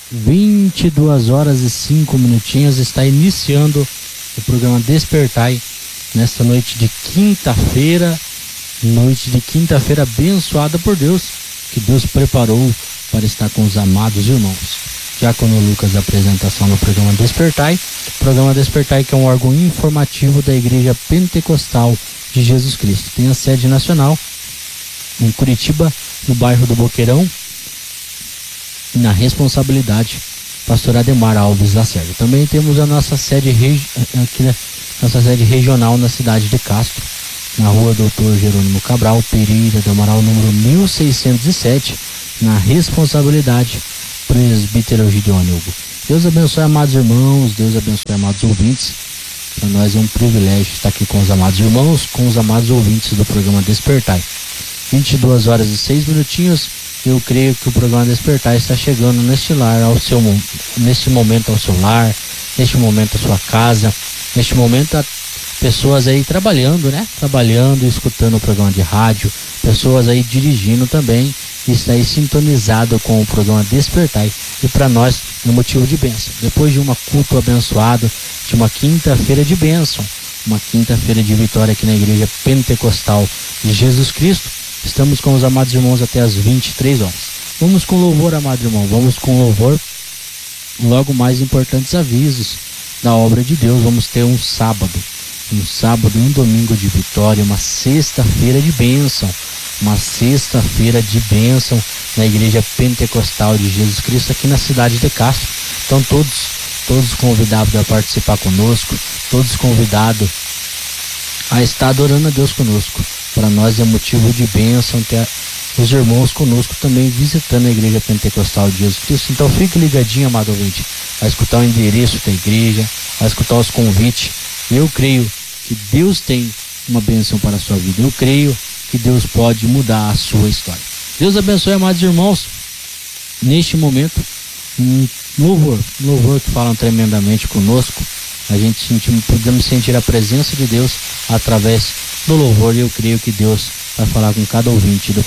22h05. Está iniciando o programa Despertai nesta noite de quinta-feira, abençoada por Deus, que Deus preparou para estar com os amados irmãos. Diácono Lucas, a apresentação do programa Despertai. Programa Despertai, que é um órgão informativo da Igreja Pentecostal de Jesus Cristo. Tem a sede nacional em Curitiba, no bairro do Boqueirão, na responsabilidade pastor Ademar Alves Lacerda. Também temos a nossa sede nossa sede regional na cidade de Castro, na rua Doutor Jerônimo Cabral Pereira do Amaral, número 1607, na responsabilidade presbítero Gideone Hugo. Deus abençoe, amados irmãos, Deus abençoe, amados ouvintes. Para nós é um privilégio estar aqui com os amados irmãos, com os amados ouvintes do programa Despertai. 22h06. Eu creio que o programa Despertar está chegando neste momento ao seu lar, neste momento à sua casa, neste momento a pessoas aí trabalhando, escutando o programa de rádio, pessoas aí dirigindo também, está aí sintonizado com o programa Despertar, e para nós é um motivo de bênção. Depois de um culto abençoado, de uma quinta-feira de bênção, uma quinta-feira de vitória aqui na Igreja Pentecostal de Jesus Cristo, estamos com os amados irmãos até as 23h. Vamos com louvor, amado irmão, vamos com louvor. Logo mais importantes avisos da obra de Deus. Vamos ter um sábado, um domingo de vitória, uma sexta-feira de bênção, na Igreja Pentecostal de Jesus Cristo aqui na cidade de Castro. Então todos convidados a participar conosco, todos convidados a estar adorando a Deus conosco. Para nós é motivo de bênção ter os irmãos conosco também visitando a Igreja Pentecostal de Jesus Cristo. Então fique ligadinho, amado ouvinte, vai escutar o endereço da igreja, vai escutar os convites. Eu creio que Deus tem uma bênção para a sua vida. Eu creio que Deus pode mudar a sua história. Deus abençoe, amados irmãos. Neste momento, um louvor que falam tremendamente conosco. Podemos sentir a presença de Deus através do louvor, e eu creio que Deus vai falar com cada ouvinte do